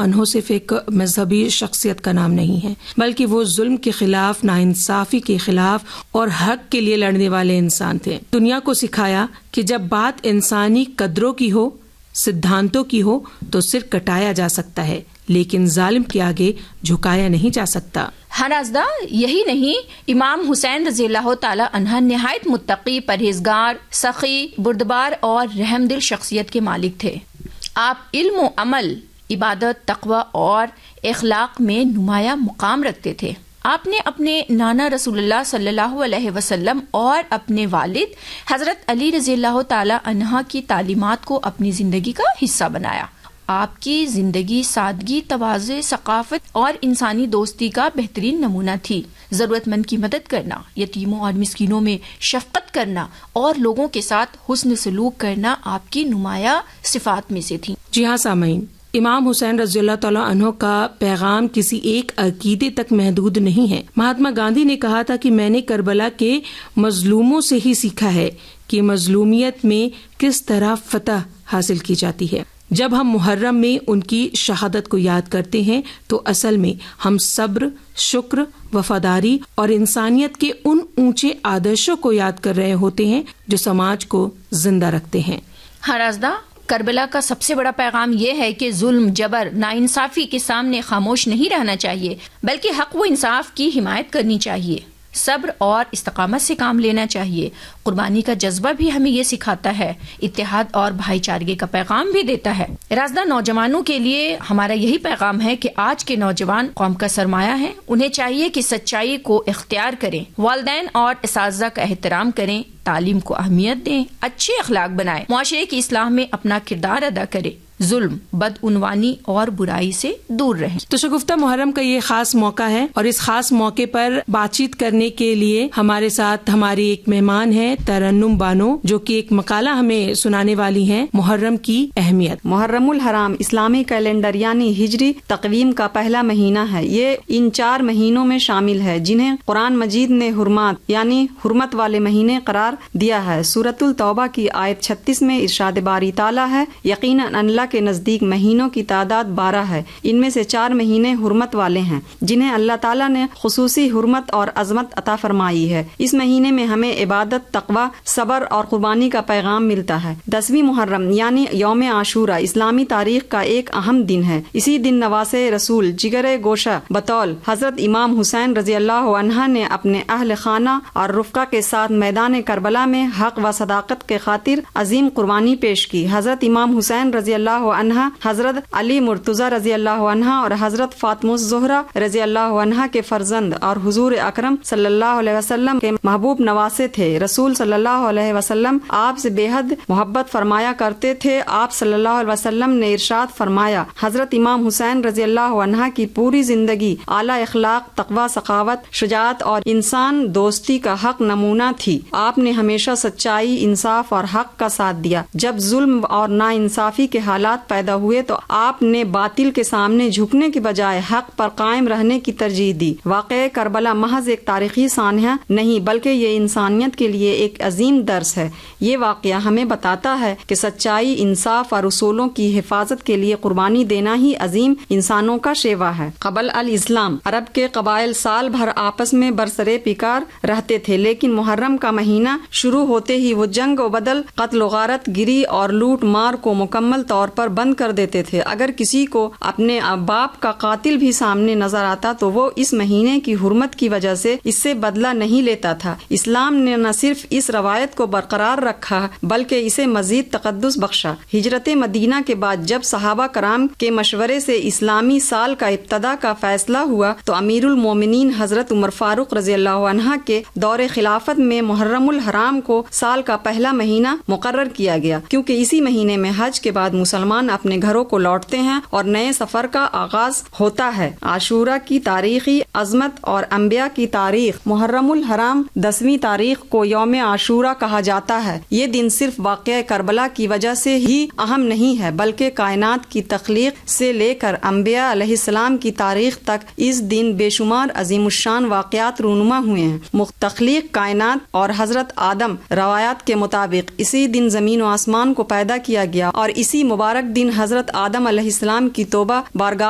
عنہ صرف ایک مذہبی شخصیت کا نام نہیں ہے، بلکہ وہ ظلم کے خلاف، ناانصافی کے خلاف اور حق کے لیے لڑنے والے انسان تھے۔ دنیا کو سکھایا کہ جب بات انسانی قدروں کی ہو، سدھانتوں کی ہو تو سر کٹایا جا سکتا ہے، لیکن ظالم کے آگے جھکایا نہیں جا سکتا۔ ہرازدہ یہی نہیں، امام حسین رضی اللہ تعالی عنہ نہایت متقی، پرہیزگار، سخی، بردبار اور رحم دل شخصیت کے مالک تھے۔ آپ علم و عمل، عبادت، تقوی اور اخلاق میں نمایاں مقام رکھتے تھے۔ آپ نے اپنے نانا رسول اللہ صلی اللہ علیہ وسلم اور اپنے والد حضرت علی رضی اللہ تعالی عنہ کی تعلیمات کو اپنی زندگی کا حصہ بنایا۔ آپ کی زندگی سادگی، تواضع، ثقافت اور انسانی دوستی کا بہترین نمونہ تھی۔ ضرورت مند کی مدد کرنا، یتیموں اور مسکینوں میں شفقت کرنا اور لوگوں کے ساتھ حسن سلوک کرنا آپ کی نمایاں صفات میں سے تھی۔ جی ہاں سامعین، امام حسین رضی اللہ تعالیٰ عنہ کا پیغام کسی ایک عقیدے تک محدود نہیں ہے۔ مہاتما گاندھی نے کہا تھا کہ میں نے کربلا کے مظلوموں سے ہی سیکھا ہے کہ مظلومیت میں کس طرح فتح حاصل کی جاتی ہے۔ جب ہم محرم میں ان کی شہادت کو یاد کرتے ہیں تو اصل میں ہم صبر، شکر، وفاداری اور انسانیت کے ان اونچے آدرشوں کو یاد کر رہے ہوتے ہیں جو سماج کو زندہ رکھتے ہیں۔ ہرازدہ، کربلا کا سب سے بڑا پیغام یہ ہے کہ ظلم، جبر، ناانصافی کے سامنے خاموش نہیں رہنا چاہیے، بلکہ حق و انصاف کی حمایت کرنی چاہیے۔ صبر اور استقامت سے کام لینا چاہیے۔ قربانی کا جذبہ بھی ہمیں یہ سکھاتا ہے، اتحاد اور بھائی چارگی کا پیغام بھی دیتا ہے۔ رازدہ، نوجوانوں کے لیے ہمارا یہی پیغام ہے کہ آج کے نوجوان قوم کا سرمایہ ہیں، انہیں چاہیے کہ سچائی کو اختیار کریں، والدین اور اساتذہ کا احترام کریں، تعلیم کو اہمیت دیں، اچھے اخلاق بنائیں، معاشرے کی اصلاح میں اپنا کردار ادا کریں، ظلم، بدعنوانی اور برائی سے دور رہیں۔ تو شگفتہ محرم کا یہ خاص موقع ہے اور اس خاص موقع پر بات چیت کرنے کے لیے ہمارے ساتھ ہماری ایک مہمان ہے ترنم بانو، جو کہ ایک مقالہ ہمیں سنانے والی ہیں، محرم کی اہمیت۔ محرم الحرام اسلامی کیلنڈر یعنی ہجری تقویم کا پہلا مہینہ ہے۔ یہ ان 4 مہینوں میں شامل ہے جنہیں قرآن مجید نے حرمات یعنی حرمت والے مہینے قرار دیا ہے۔ سورۃ التوبہ کی آیت 36 میں ارشاد باری تعالیٰ ہے، یقیناً اللہ کے نزدیک مہینوں کی تعداد 12 ہے، ان میں سے 4 مہینے حرمت والے ہیں جنہیں اللہ تعالیٰ نے خصوصی حرمت اور عظمت عطا فرمائی ہے۔ اس مہینے میں ہمیں عبادت، تقوی، صبر اور قربانی کا پیغام ملتا ہے۔ 10ویں محرم یعنی یوم عاشورہ اسلامی تاریخ کا ایک اہم دن ہے۔ اسی دن نواسے رسول جگر گوشہ بطول حضرت امام حسین رضی اللہ عنہ نے اپنے اہل خانہ اور رفقا کے ساتھ میدان کربلا میں حق و صداقت کے خاطر عظیم قربانی پیش کی۔ حضرت امام حسین رضی اللہ عنہ، حضرت علی مرتضی رضی اللہ عنہ اور حضرت فاطمہ الزہرا رضی اللہ عنہ کے فرزند اور حضور اکرم صلی اللہ علیہ وسلم کے محبوب نواسے تھے۔ رسول صلی اللہ علیہ وسلم آپ سے بے حد محبت فرمایا کرتے تھے۔ آپ صلی اللہ علیہ وسلم نے ارشاد فرمایا، حضرت امام حسین رضی اللہ عنہ کی پوری زندگی اعلیٰ اخلاق، تقوی، سخاوت، شجاعت اور انسان دوستی کا حق نمونہ تھی۔ آپ نے ہمیشہ سچائی، انصاف اور حق کا ساتھ دیا۔ جب ظلم اور ناانصافی کے حالات پیدا ہوئے تو آپ نے باطل کے سامنے جھکنے کی بجائے حق پر قائم رہنے کی ترجیح دی۔ واقعہ کربلا محض ایک تاریخی سانحہ نہیں بلکہ یہ انسانیت کے لیے ایک عظیم درس ہے۔ یہ واقعہ ہمیں بتاتا ہے کہ سچائی، انصاف اور اصولوں کی حفاظت کے لیے قربانی دینا ہی عظیم انسانوں کا شیوا ہے۔ قبل الاسلام عرب کے قبائل سال بھر آپس میں برسرے پیکار رہتے تھے، لیکن محرم کا مہینہ شروع ہوتے ہی وہ جنگ و بدل، قتل و غارت گری اور لوٹ مار کو مکمل طور پر بند کر دیتے تھے۔ اگر کسی کو اپنے باپ کا قاتل بھی سامنے نظر آتا تو وہ اس مہینے کی حرمت کی وجہ سے اس سے بدلہ نہیں لیتا تھا۔ اسلام نے نہ صرف اس روایت کو برقرار رکھا بلکہ اسے مزید تقدس بخشا۔ ہجرت مدینہ کے بعد جب صحابہ کرام کے مشورے سے اسلامی سال کا ابتدا کا فیصلہ ہوا تو امیر المومنین حضرت عمر فاروق رضی اللہ عنہ کے دور خلافت میں محرم الحرام کو سال کا پہلا مہینہ مقرر کیا گیا، کیونکہ اسی مہینے میں حج کے بعد مسلمان اپنے گھروں کو لوٹتے ہیں اور نئے سفر کا آغاز ہوتا ہے۔ عاشورہ کی تاریخی عظمت اور انبیاء کی تاریخ۔ محرم الحرام 10ویں تاریخ کو یوم عاشورہ کہا جاتا ہے۔ یہ دن صرف واقعہ کربلا کی وجہ سے ہی اہم نہیں ہے بلکہ کائنات کی تخلیق سے لے کر انبیاء علیہ السلام کی تاریخ تک اس دن بے شمار عظیم الشان واقعات رونما ہوئے ہیں۔ تخلیق کائنات اور حضرت آدم روایات کے مطابق اسی دن زمین و آسمان کو پیدا کیا گیا اور اسی مبارک دن حضرت آدم علیہ السلام کی توبہ بارگاہ